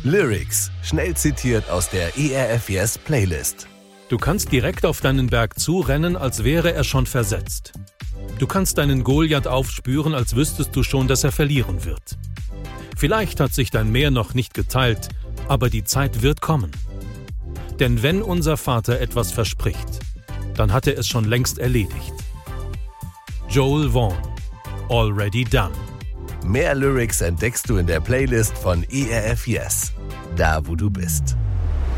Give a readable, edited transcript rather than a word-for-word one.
Lyrics, schnell zitiert aus der ERF Yes Playlist. Du kannst direkt auf deinen Berg zurennen, als wäre er schon versetzt. Du kannst deinen Goliath aufspüren, als wüsstest du schon, dass er verlieren wird. Vielleicht hat sich dein Meer noch nicht geteilt, aber die Zeit wird kommen. Denn wenn unser Vater etwas verspricht, dann hat er es schon längst erledigt. Joel Vaughan, Already Done. Mehr Lyrics entdeckst du in der Playlist von ERF Yes, da wo du bist.